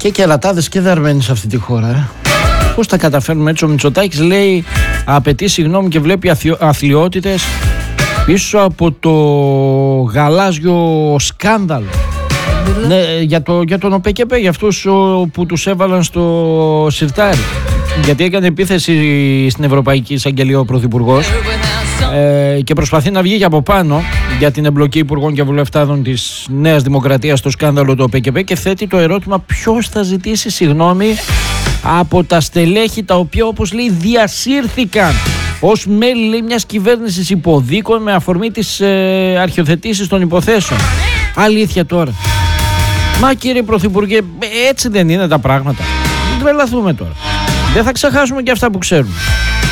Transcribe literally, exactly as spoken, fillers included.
Και κερατάδες και δαρμένοι σε αυτή τη χώρα. Ε. Πώς τα καταφέρνουμε έτσι? Ο Μητσοτάκης λέει απαιτεί συγγνώμη και βλέπει αθλιότητες πίσω από το γαλάζιο σκάνδαλο. Ναι, για, το, για τον ΟΠΕΚΕΠΕ, για αυτούς που τους έβαλαν στο σιρτάρι. Γιατί έκανε επίθεση στην Ευρωπαϊκή Εισαγγελία ο Πρωθυπουργός ε, και προσπαθεί να βγει και από πάνω για την εμπλοκή υπουργών και βουλευτάδων της Νέας Δημοκρατίας στο σκάνδαλο του ΟΠΕΚΕΠΕ και θέτει το ερώτημα ποιος θα ζητήσει συγγνώμη από τα στελέχη τα οποία, όπως λέει, διασύρθηκαν ως μέλη, λέει, μιας κυβέρνησης υποδίκων με αφορμή τις ε, αρχιοθετήσεις των υποθέσεων. Αλήθεια τώρα? Μα κύριε Πρωθυπουργέ, έτσι δεν είναι τα πράγματα? Μην τρελαθούμε τώρα. Δεν θα ξεχάσουμε και αυτά που ξέρουμε.